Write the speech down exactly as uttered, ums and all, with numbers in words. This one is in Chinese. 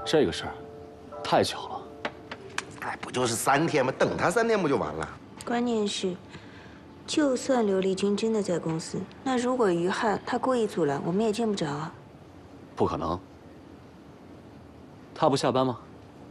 这个事儿太巧了。 哎，不就是三天吗？等他三天不就完了？ 关键是，就算刘丽君真的在公司，那如果于汉他故意阻拦，我们也见不着啊。 不可能。他不下班吗？